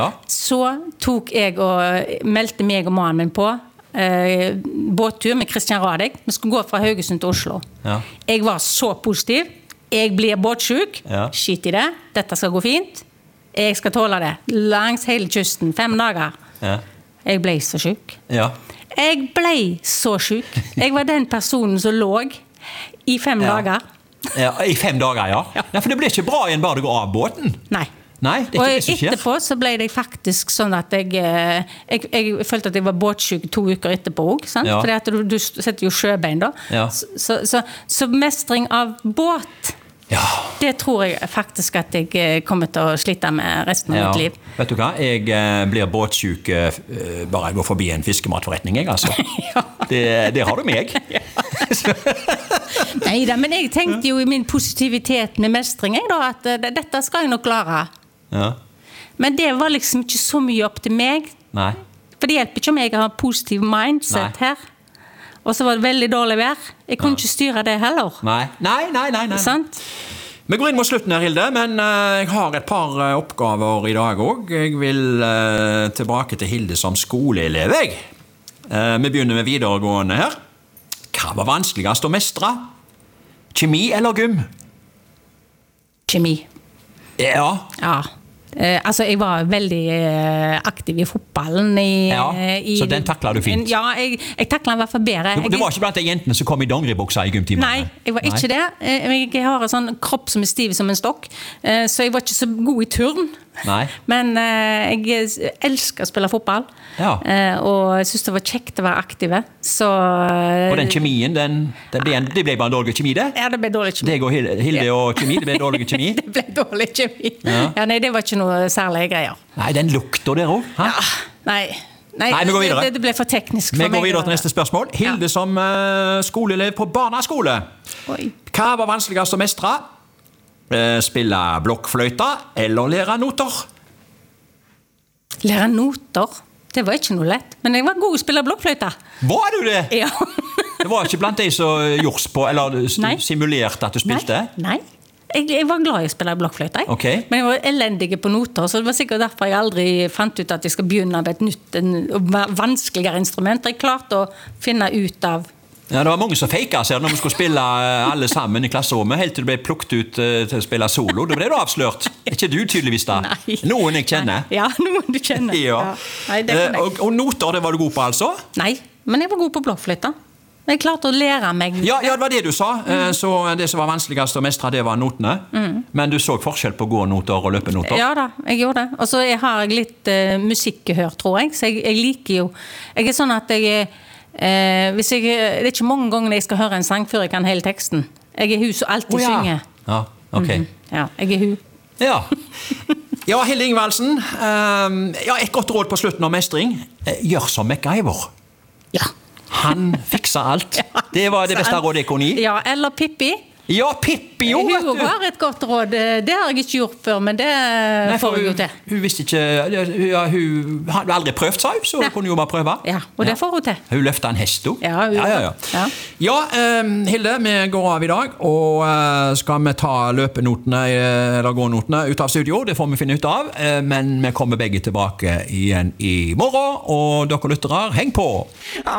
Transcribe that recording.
så tok jeg og meldte meg og mannen min på båttur med Christian Radek. Vi skulle gå fra Haugesund til Oslo. Jeg var så positiv. Jeg blir båtsjuk. Skit i det. Dette skal gå fint. Jeg skal tåle det. Langs hele kysten. 5 dager. Jeg ble så syk. Jeg ble så syk. Jeg var den personen som lå i 5 dager. I 5 dager, ja. Nei, for det ble ikke bra igjen bare du går av båten. Nei. Nei, det er ikke det som skjer. Og etterpå så ble det faktisk sånn at jeg følte at jeg var båtsyk 2 uker etterpå også, sant? Fordi at du setter jo sjøbein da. Så mestring av båt, det tror jeg faktisk at jeg kommer til å slite med resten av mitt liv. Vet du hva? Jeg blir båtsyk bare jeg går forbi en fiskematforretning, jeg altså. Det har du meg. Neida, men jeg tenkte jo i min positivitet med mestring da, at dette skal jeg nok klare. Men det var liksom ikke så mye opp til meg. Nei. For det hjelper ikke om jeg har positiv mindset her. Og så var det veldig dårlig vær. Jeg kunne ikke styre det heller. Nei. Sant? Vi går inn mot slutten her, Hilde, men jeg har et par oppgaver i dag også. Jeg vil tilbake til Hilde som skoleelev. Vi begynner med videregående her. Hva var vanskeligast å mestre? Kjemi eller gym? Kjemi. Ja. Altså, jeg var veldig aktiv i fotballen. Så den taklet du fint? Ja, jeg taklet den i hvert fall bedre. Du var ikke blant de jentene som kom i dongeribuksa i gymtimen? Nei, jeg var ikke det. Jeg har en sånn kropp som stiv som en stokk, så jeg var ikke så god i turn. Nei. Men jeg elsker å spille fotball, og jeg synes det var kjekt å være aktive. Og den kjemien, det ble bare en dårlig kjemi, det? Ja, det ble dårlig kjemi. Det går Hilde og kjemi, det ble dårlig kjemi? Det ble dårlig kjemi. Nei, det var ikke noe særlige greier. Nei, den lukter der også. Nei, vi går videre. Det ble for teknisk for meg. Vi går videre til neste spørsmål. Hilde som skoleelev på barneskole. Hva var vanskeligast å mestre? Spille blokkfløyta eller lære noter? Lære noter? Det var ikke noe lett, men jeg var god å spille blokkfløyta. Var du det? Ja. Det var ikke blant de som gjorde på, eller simulerte at du spilte? Nei. Jeg var glad i å spille blokkfløyta, men jeg var elendig på noter, så det var sikkert derfor jeg aldri fant ut at jeg skal begynne med et nytt, vanskeligere instrument. Jeg klarte å finne ut av. Ja, det var mange som feiket seg når vi skulle spille alle sammen i klasserommet, helt til du ble plukket ut til å spille solo. Da ble du avslørt. Ikke du tydeligvis da? Nei. Noen jeg kjenner. Ja, noen du kjenner. Og noter, det var du god på altså? Nei, men jeg var god på blokkfløyta. Jeg klarte å lære meg. Ja, det var det du sa. Så det som var vanskeligast å mestre, det var notene. Men du så forskjell på gånoter og løpenoter? Ja da, jeg gjorde det. Og så har jeg litt musikkgehør, tror jeg. Så jeg liker jo. Jeg sånn at det er ikke mange ganger jeg skal høre en sang før jeg kan hele teksten. Jeg hun som alltid synger. Ja, ok. Ja, jeg hun. Ja, Hilde Ingvaldsen. Et godt råd på slutten av mestring. Gjør som MacGyver. Ja. Han fikser alt. Det var det beste rådet jeg kunne gi. Ja, eller Pippi. Ja, Pippi jo, vet du. Hun har et godt råd. Det har jeg ikke gjort før, men det får jeg jo til. Hun visste ikke, hun hadde aldri prøvd seg, så hun kunne jo bare prøve. Ja, og det får hun til. Hun løftet en hest, hun. Ja, Hilde, vi går av i dag, og skal vi ta løpenotene, eller gånotene ut av studio, det får vi finne ut av, men vi kommer begge tilbake igjen i morgen, og dere lyttere, heng på!